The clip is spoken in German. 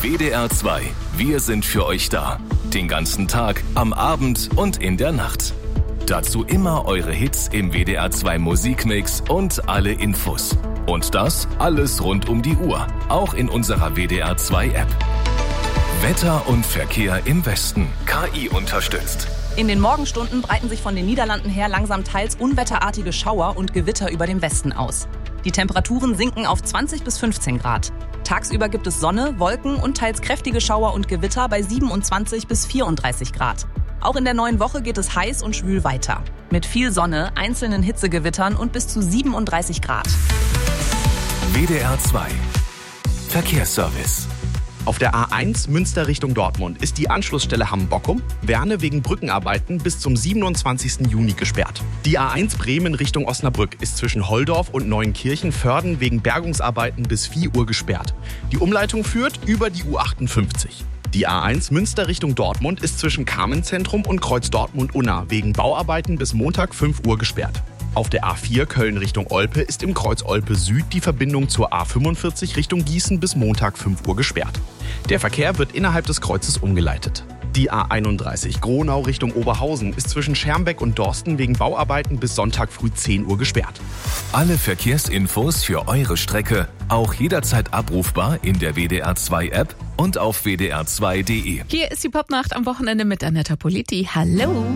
WDR 2. Wir sind für euch da. Den ganzen Tag, am Abend und in der Nacht. Dazu immer eure Hits im WDR 2 Musikmix und alle Infos. Und das alles rund um die Uhr. Auch in unserer WDR 2 App. Wetter und Verkehr im Westen. KI unterstützt. In den Morgenstunden breiten sich von den Niederlanden her langsam teils unwetterartige Schauer und Gewitter über dem Westen aus. Die Temperaturen sinken auf 20 bis 15 Grad. Tagsüber gibt es Sonne, Wolken und teils kräftige Schauer und Gewitter bei 27 bis 34 Grad. Auch in der neuen Woche geht es heiß und schwül weiter. Mit viel Sonne, einzelnen Hitzegewittern und bis zu 37 Grad. WDR 2. Verkehrsservice. Auf der A1 Münster Richtung Dortmund ist die Anschlussstelle Hamm-Bockum, Werne wegen Brückenarbeiten bis zum 27. Juni gesperrt. Die A1 Bremen Richtung Osnabrück ist zwischen Holdorf und Neuenkirchen-Vörden wegen Bergungsarbeiten bis 4 Uhr gesperrt. Die Umleitung führt über die U58. Die A1 Münster Richtung Dortmund ist zwischen Carmenzentrum und Kreuz Dortmund-Unna wegen Bauarbeiten bis Montag 5 Uhr gesperrt. Auf der A4 Köln Richtung Olpe ist im Kreuz Olpe Süd die Verbindung zur A45 Richtung Gießen bis Montag 5 Uhr gesperrt. Der Verkehr wird innerhalb des Kreuzes umgeleitet. Die A31 Gronau Richtung Oberhausen ist zwischen Schermbeck und Dorsten wegen Bauarbeiten bis Sonntag früh 10 Uhr gesperrt. Alle Verkehrsinfos für eure Strecke auch jederzeit abrufbar in der WDR 2 App und auf wdr2.de. Hier ist die Popnacht am Wochenende mit Annetta Politi. Hallo!